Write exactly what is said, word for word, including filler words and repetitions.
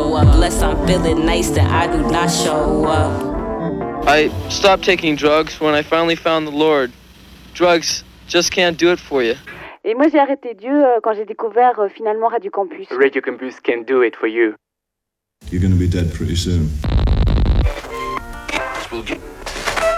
show up. Unless I'm feeling nice, then I do not show up. I stopped taking drugs when I finally found the Lord. Drugs just can't do it for you. Et moi j'ai arrêté Dieu euh, quand j'ai découvert euh, finalement Radio Campus. Radio Campus can do it for you. You're gonna be dead pretty soon. Will get